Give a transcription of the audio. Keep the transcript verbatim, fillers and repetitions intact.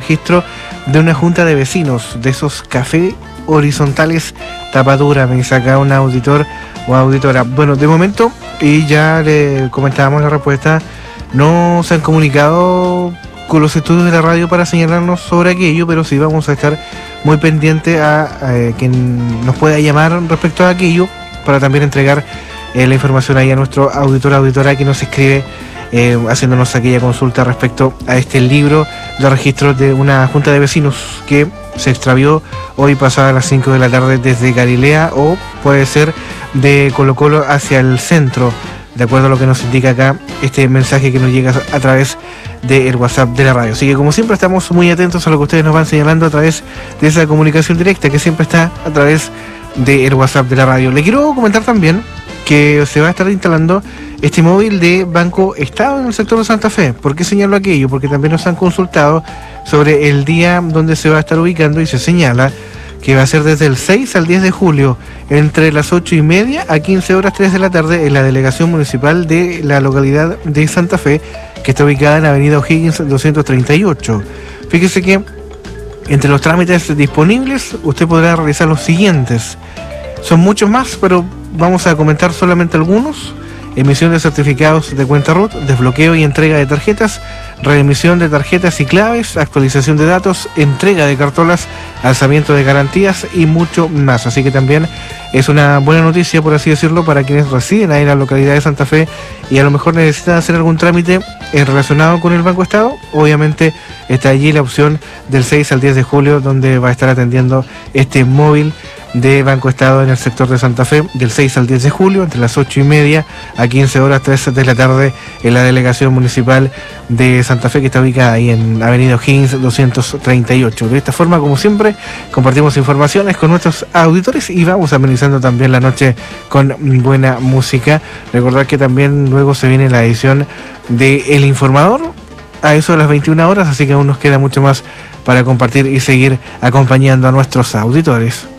registro de una junta de vecinos, de esos café horizontales tapadura, me dice acá un auditor o auditora. Bueno, de momento, y ya le comentábamos la respuesta, no se han comunicado con los estudios de la radio para señalarnos sobre aquello, pero sí vamos a estar muy pendientes a, a quien nos pueda llamar respecto a aquello, para también entregar eh, la información ahí a nuestro auditor o auditora que nos escribe eh, haciéndonos aquella consulta respecto a este libro de registros de una junta de vecinos que se extravió hoy pasada las cinco de la tarde desde Galilea, o puede ser de Colo Colo hacia el centro, de acuerdo a lo que nos indica acá este mensaje que nos llega a través del WhatsApp de la radio. Así que como siempre estamos muy atentos a lo que ustedes nos van señalando a través de esa comunicación directa que siempre está a través del WhatsApp de la radio. Le quiero comentar también que se va a estar instalando este móvil de Banco Estado en el sector de Santa Fe. ¿Por qué señalo aquello? Porque también nos han consultado sobre el día donde se va a estar ubicando y se señala que va a ser desde el seis al diez de julio, entre las ocho y media a quince horas tres de la tarde, en la delegación municipal de la localidad de Santa Fe, que está ubicada en avenida O'Higgins doscientos treinta y ocho. Fíjese que entre los trámites disponibles usted podrá realizar los siguientes. Son muchos más, pero vamos a comentar solamente algunos. Emisión de certificados de cuenta R U T, desbloqueo y entrega de tarjetas, reemisión de tarjetas y claves, actualización de datos, entrega de cartolas, alzamiento de garantías y mucho más. Así que también es una buena noticia, por así decirlo, para quienes residen ahí en la localidad de Santa Fe y a lo mejor necesitan hacer algún trámite relacionado con el Banco Estado. Obviamente está allí la opción del seis al diez de julio, donde va a estar atendiendo este móvil de Banco Estado en el sector de Santa Fe, del seis al diez de julio, entre las ocho y media a quince horas tres de la tarde, en la delegación municipal de Santa Fe, que está ubicada ahí en avenida O'Higgins doscientos treinta y ocho. De esta forma, como siempre, compartimos informaciones con nuestros auditores y vamos amenizando también la noche con buena música. Recordad que también luego se viene la edición de El Informador a eso de las veintiuna horas, así que aún nos queda mucho más para compartir y seguir acompañando a nuestros auditores.